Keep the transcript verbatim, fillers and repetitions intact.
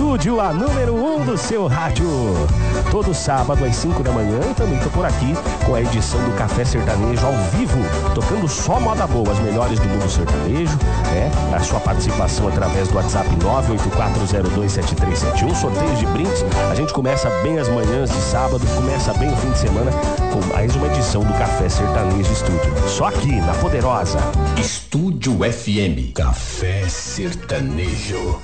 Estúdio, a número um do seu rádio. Todo sábado às cinco da manhã eu também tô por aqui com a edição do Café Sertanejo ao vivo, tocando só moda boa, as melhores do mundo sertanejo, né? A sua participação através do WhatsApp nove oito quatro zero dois sete três sete um, sorteios de brindes. A gente começa bem as manhãs de sábado, começa bem o fim de semana com mais uma edição do Café Sertanejo Estúdio. Só aqui, na Poderosa. Estúdio F M. Café Sertanejo.